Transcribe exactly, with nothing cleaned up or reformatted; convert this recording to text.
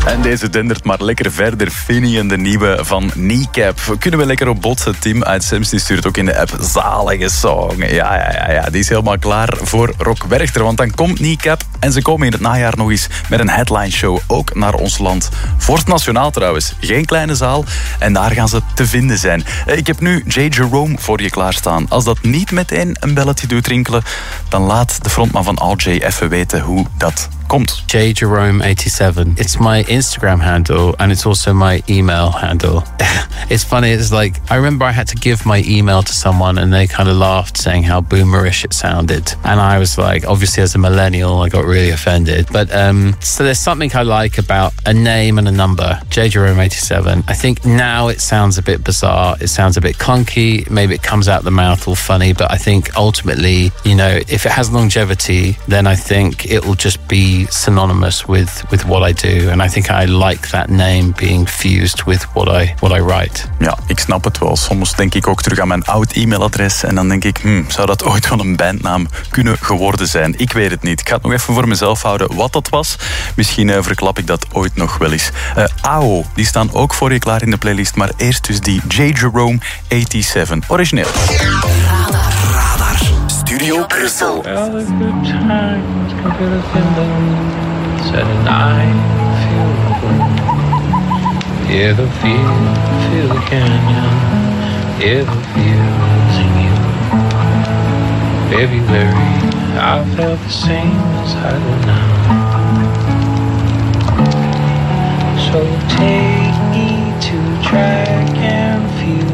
En deze dendert maar lekker verder. Finny en de nieuwe van Kneecap. Kunnen we lekker op botsen. Tim uit Semst die stuurt ook in de app. Zalige song. Ja, ja, ja, ja, die is helemaal klaar voor Rock Werchter. Want dan komt Kneecap en ze komen in het najaar nog eens met een headline show. Ook naar ons land. Vorst Nationaal trouwens. Geen kleine zaal. En daar gaan ze te vinden zijn. Ik heb nu J. Jerome voor je klaarstaan. Als dat niet meteen een belletje doet rinkelen, dan laat de frontman van All J even weten hoe dat komt. J Jerome eighty-seven. It's my Instagram handle and it's also my email handle. It's funny, it's like, I remember I had to give my email to someone and they kind of laughed saying how boomerish it sounded. And I was like, obviously as a millennial, I got really offended. But um, so there's something I like about a name and a number, J Jerome eighty-seven. I think now it sounds a bit bizarre, it sounds a bit clunky, maybe it comes out the mouth all funny, but I think ultimately, you know, if it has longevity, then I think it will just be synonymous with with what I do, and I think I like that name being fused with what I what I write. Ja, ik snap het wel. Soms denk ik ook terug aan mijn oud e-mailadres en dan denk ik, hmm, zou dat ooit wel een bandnaam kunnen geworden zijn? Ik weet het niet. Ik ga het nog even voor mezelf houden wat dat was. Misschien uh, verklap ik dat ooit nog wel eens. Uh, A O, die staan ook voor je klaar in de playlist, maar eerst dus die J. Jerome eighty-seven. Origineel. Radar. Radar. Studio Brussel. Well, the good times can feel the thin said and I feel the wind. Yeah, the feel, feel the canyon. Yeah, the feels in you. February, I felt the same as I do now. So take me to try.